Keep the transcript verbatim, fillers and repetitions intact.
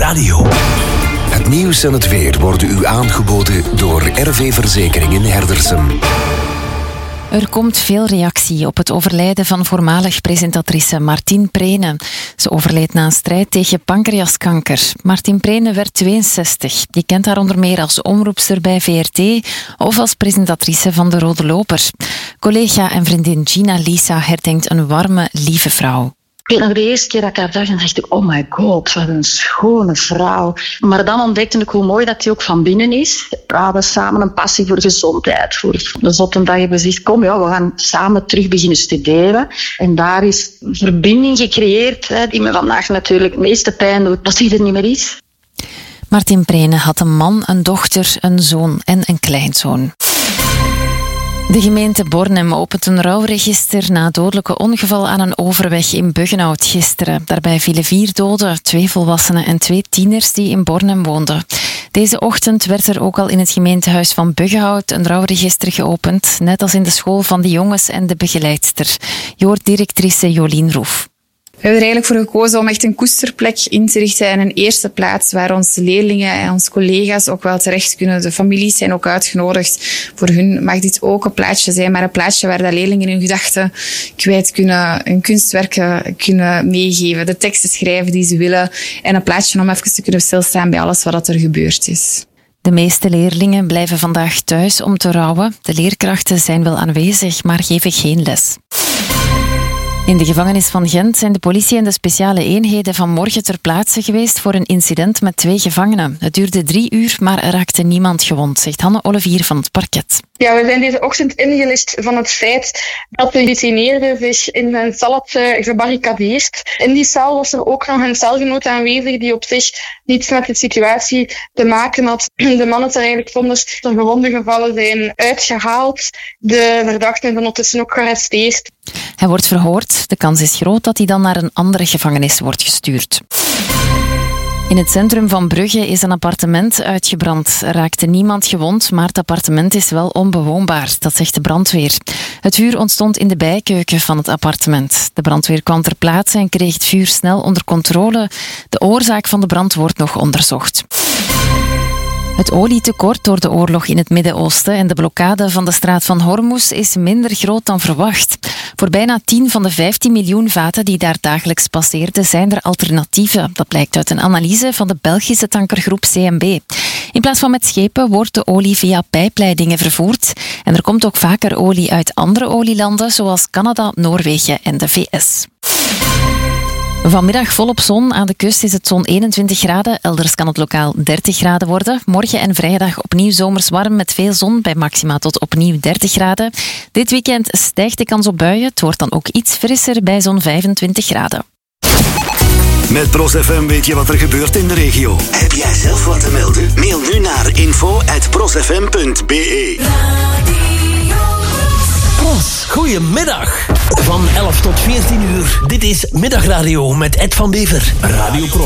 Radio. Het nieuws en het weer worden u aangeboden door R V Verzekeringen Herdersum. Er komt veel reactie op het overlijden van voormalig presentatrice Martien Prene. Ze overleed na een strijd tegen pancreaskanker. Martien Prene werd tweeënzestig. Je kent haar onder meer als omroepster bij V R T of als presentatrice van De Rode Loper. Collega en vriendin Gina Lisa herdenkt een warme, lieve vrouw. Ik weet nog de eerste keer dat ik haar zag, dan dacht ik, oh my god, wat een schone vrouw. Maar dan ontdekte ik hoe mooi dat die ook van binnen is. We hadden samen een passie voor gezondheid. Voor de zotte dag hebben we gezegd, kom, ja, we gaan samen terug beginnen studeren. En daar is een verbinding gecreëerd, hè, die me vandaag natuurlijk het meeste pijn doet, dat die er niet meer is. Martien Prene had een man, een dochter, een zoon en een kleinzoon. De gemeente Bornem opent een rouwregister na het dodelijke ongeval aan een overweg in Buggenhout gisteren. Daarbij vielen vier doden, twee volwassenen en twee tieners die in Bornem woonden. Deze ochtend werd er ook al in het gemeentehuis van Buggenhout een rouwregister geopend, net als in de school van de jongens en de begeleidster. Je hoort directrice Jolien Roef. We hebben er eigenlijk voor gekozen om echt een koesterplek in te richten en een eerste plaats waar onze leerlingen en onze collega's ook wel terecht kunnen. De families zijn ook uitgenodigd. Voor hun mag dit ook een plaatsje zijn, maar een plaatsje waar de leerlingen hun gedachten kwijt kunnen, hun kunstwerken kunnen meegeven, de teksten schrijven die ze willen en een plaatsje om even te kunnen stilstaan bij alles wat er gebeurd is. De meeste leerlingen blijven vandaag thuis om te rouwen. De leerkrachten zijn wel aanwezig, maar geven geen les. In de gevangenis van Gent zijn de politie en de speciale eenheden vanmorgen ter plaatse geweest voor een incident met twee gevangenen. Het duurde drie uur, maar er raakte niemand gewond, zegt Hanne Olivier van het parket. Ja, we zijn deze ochtend ingelist van het feit dat de gedetineerde zich in een cel had gebarricadeerd. In die cel was er ook nog een celgenoot aanwezig die op zich niets met de situatie te maken had. De mannen zijn eigenlijk zonder gewonden gevallen zijn uitgehaald. De verdachten zijn ondertussen ook gearresteerd. Hij wordt verhoord. De kans is groot dat hij dan naar een andere gevangenis wordt gestuurd. In het centrum van Brugge is een appartement uitgebrand. Er raakte niemand gewond, maar het appartement is wel onbewoonbaar, dat zegt de brandweer. Het vuur ontstond in de bijkeuken van het appartement. De brandweer kwam ter plaatse en kreeg het vuur snel onder controle. De oorzaak van de brand wordt nog onderzocht. Het olietekort door de oorlog in het Midden-Oosten en de blokkade van de straat van Hormuz is minder groot dan verwacht. Voor bijna tien van de vijftien miljoen vaten die daar dagelijks passeerden zijn er alternatieven. Dat blijkt uit een analyse van de Belgische tankergroep C M B. In plaats van met schepen wordt de olie via pijpleidingen vervoerd. En er komt ook vaker olie uit andere olielanden zoals Canada, Noorwegen en de V S. Vanmiddag volop zon. Aan de kust is het zo'n eenentwintig graden. Elders kan het lokaal dertig graden worden. Morgen en vrijdag opnieuw zomers warm met veel zon. Bij maxima tot opnieuw dertig graden. Dit weekend stijgt de kans op buien. Het wordt dan ook iets frisser bij zo'n vijfentwintig graden. Met ProsFM weet je wat er gebeurt in de regio. Heb jij zelf wat te melden? Mail nu naar info at prosfm punt b e. Pros, goedemiddag. Van elf tot veertien uur. Dit is Middagradio met Ed van Bever. Radio Pros.